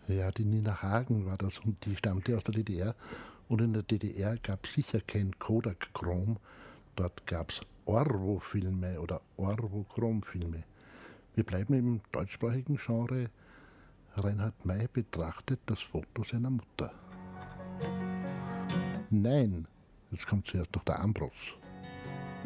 Ja, die Nina Hagen war das und die stammte aus der DDR. Und in der DDR gab es sicher kein Kodachrom. Dort gab es Orwo-Filme oder Orwo-Chrom-Filme. Wir bleiben im deutschsprachigen Genre. Reinhard May betrachtet das Foto seiner Mutter. Nein, jetzt kommt zuerst noch der Ambros.